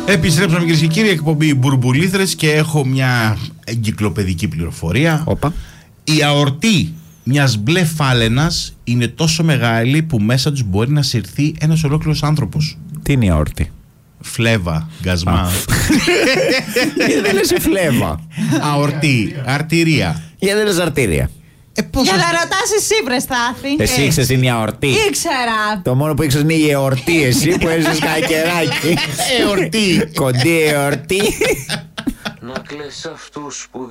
Επιστρέψαμε, κυρίες και κύριοι, εκπομπή Μπουρμπουλήθρες και έχω μια εγκυκλοπαιδική πληροφορία. Όπα. Η αορτή μιας μπλε φάλαινας είναι τόσο μεγάλη που μέσα τους μπορεί να συρθεί ένας ολόκληρος άνθρωπος. Τι είναι η αόρτη? Φλέβα, γκασμά. Γιατί δεν λες φλέβα? Αορτή, αρτηρία. Γιατί δεν λες αρτήρια? Πώς Για να ρωτάς εσύ, βρε Στάθη. Εσύ ήξερες είναι η αορτή? Ήξερα. Το μόνο που ήξερες είναι η εορτή, εσύ που έζησες κακεράκι. εορτή. Κοντή εορτή. Να κλαις αυτούς που